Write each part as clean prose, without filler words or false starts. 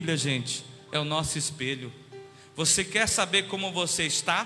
Bíblia, gente, é o nosso espelho. Você quer saber como você está?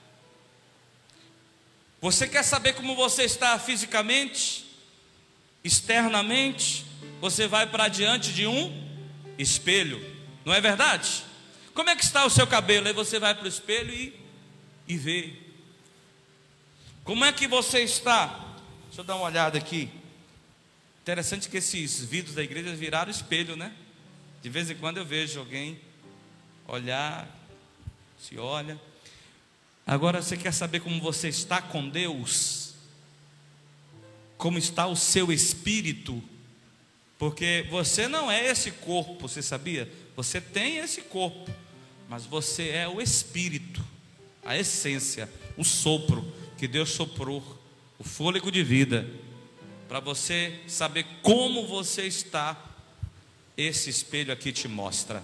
Você quer saber como você está fisicamente, externamente? Você vai para diante de um espelho, não é verdade? Como é que está o seu cabelo? Aí você vai para o espelho e vê. Como é que você está? Deixa eu dar uma olhada aqui. Interessante que esses vidros da igreja viraram espelho, né? De vez em quando eu vejo alguém olhar, se olha. Agora você quer saber como você está com Deus? Como está o seu espírito? Porque você não é esse corpo, você sabia? Você tem esse corpo, mas você é o espírito, a essência, o sopro que Deus soprou, o fôlego de vida. Para você saber como você está, esse espelho aqui te mostra.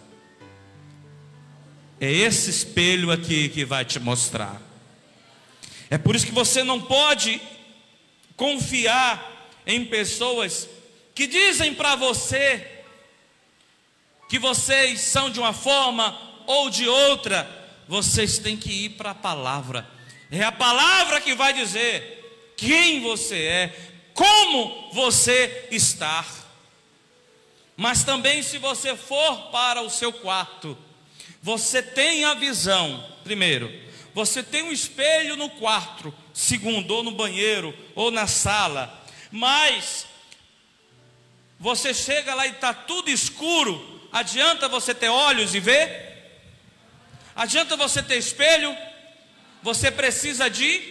É esse espelho aqui que vai te mostrar. É por isso que você não pode confiar em pessoas que dizem para você que vocês são de uma forma ou de outra. Vocês têm que ir para a palavra. É a palavra que vai dizer quem você é, como você está. Mas também, se você for para o seu quarto, você tem a visão. Primeiro, você tem um espelho no quarto. Segundo, ou no banheiro, ou na sala. Mas você chega lá e está tudo escuro. Adianta você ter olhos e ver? Adianta você ter espelho? Você precisa de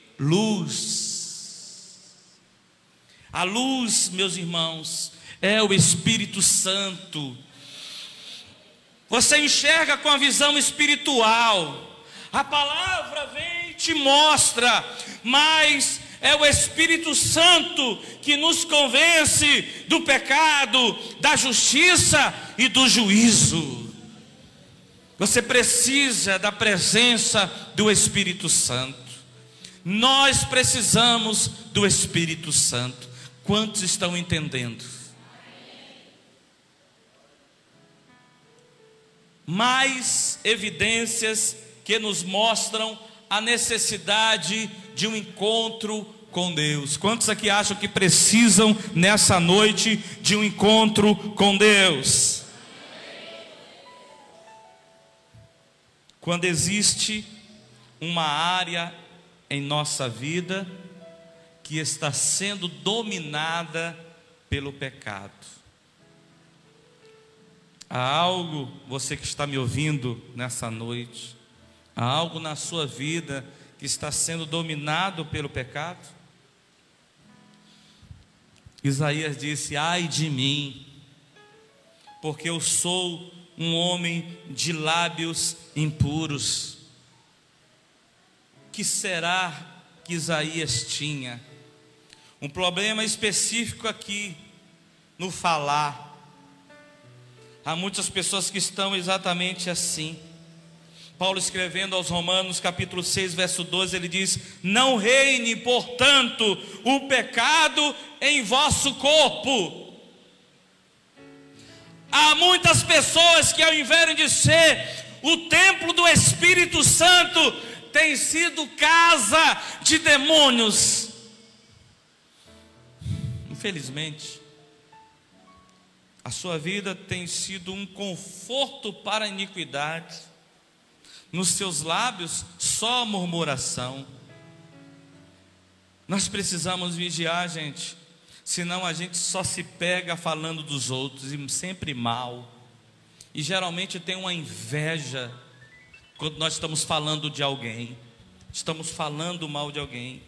luz. A luz, meus irmãos, é o Espírito Santo. Você enxerga com a visão espiritual. A palavra vem e te mostra, mas é o Espírito Santo que nos convence do pecado, da justiça e do juízo. Você precisa da presença do Espírito Santo. Nós precisamos do Espírito Santo. Quantos estão entendendo? Mais evidências que nos mostram a necessidade de um encontro com Deus. Quantos aqui acham que precisam nessa noite de um encontro com Deus? Quando existe uma área em nossa vida que está sendo dominada pelo pecado. Há algo, você que está me ouvindo nessa noite, há algo na sua vida que está sendo dominado pelo pecado? Isaías disse: ai de mim, porque eu sou um homem de lábios impuros. O que será que Isaías tinha? Um problema específico aqui no falar. Há muitas pessoas que estão exatamente assim. Paulo, escrevendo aos Romanos capítulo 6 verso 12, ele diz: não reine, portanto, o pecado em vosso corpo. Há muitas pessoas que, ao invés de ser o templo do Espírito Santo, tem sido casa de demônios. Infelizmente, a sua vida tem sido um conforto para a iniquidade. Nos seus lábios só murmuração. Nós precisamos vigiar, gente, senão a gente só se pega falando dos outros e sempre mal. E geralmente tem uma inveja quando nós estamos falando de alguém, estamos falando mal de alguém.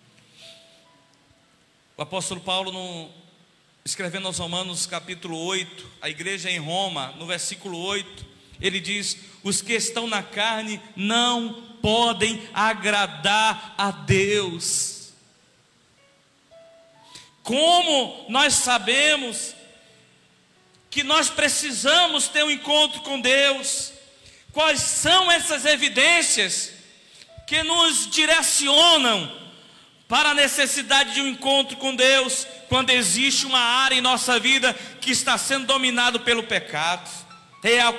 O apóstolo Paulo, escrevendo aos Romanos capítulo 8, a igreja em Roma, no versículo 8, ele diz: os que estão na carne não podem agradar a Deus. Como nós sabemos que nós precisamos ter um encontro com Deus? Quais são essas evidências que nos direcionam para a necessidade de um encontro com Deus, quando existe uma área em nossa vida que está sendo dominado pelo pecado? é